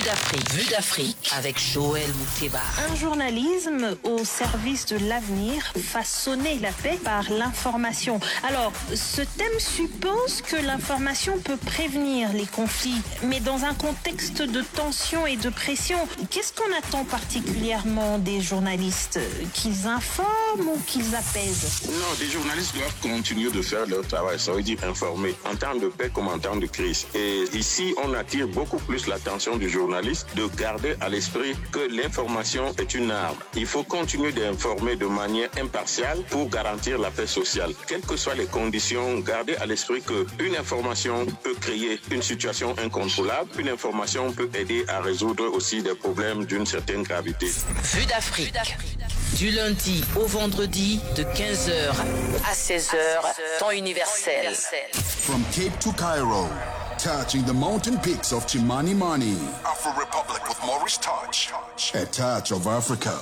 Vue d'Afrique avec Joël Mouteba. Un journalisme au service de l'avenir, façonner la paix par l'information. Alors, ce thème suppose que l'information peut prévenir les conflits, mais dans un contexte de tension et de pression. Qu'est-ce qu'on attend particulièrement des journalistes? Qu'ils informent ou qu'ils apaisent? Non, les journalistes doivent continuer de faire leur travail, ça veut dire informer, en temps de paix comme en temps de crise. Et ici, on attire beaucoup plus l'attention du journaliste de garder à l'esprit que l'information est une arme. Il faut continuer d'informer de manière impartiale pour garantir la paix sociale. Quelles que soient les conditions, garder à l'esprit qu'une information peut créer une situation incontrôlable, une information peut aider à résoudre aussi des problèmes d'une certaine gravité. Vue d'Afrique. Du lundi au vendredi de 15h à 16h, temps universel. From Cape to Cairo, touching the mountain peaks of Chimanimani, Afro Republic with Maurice Touch, a touch of Africa.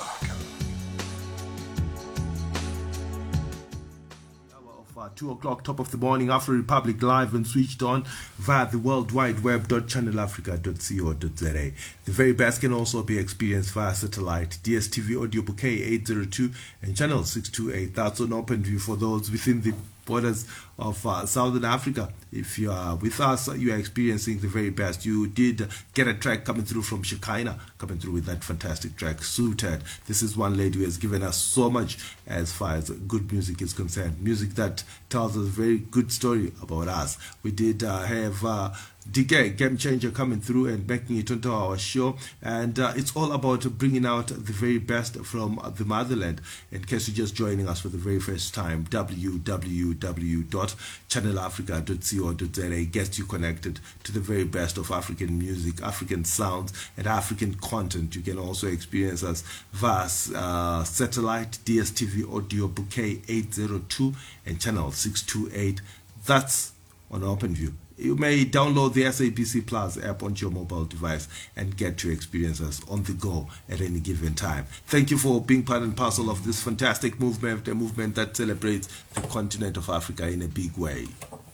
2 o'clock, top of the morning, Afro Republic live and switched on via the World Wide Web .channelafrica.co.za. The very best can also be experienced via satellite, DSTV audio bouquet 802 and channel 628. That's on open view for those within the borders of Southern Africa. If you are with us, you are experiencing the very best. You did get a track coming through from Shekinah, coming through with that fantastic track, Suited. This is one lady who has given us so much as far as good music is concerned. Music that tells us a very good story about us. We did have DK, Game Changer, coming through and making it onto our show. And it's all about bringing out the very best from the motherland. In case you're just joining us for the very first time, www.channelafrica.co.za gets you connected to the very best of African music, African sounds, and African content. You can also experience us via satellite, DSTV audio bouquet 802 and channel 628. That's on OpenView. You may download the SABC Plus app onto your mobile device and get to experience us on the go at any given time. Thank you for being part and parcel of this fantastic movement, a movement that celebrates the continent of Africa in a big way.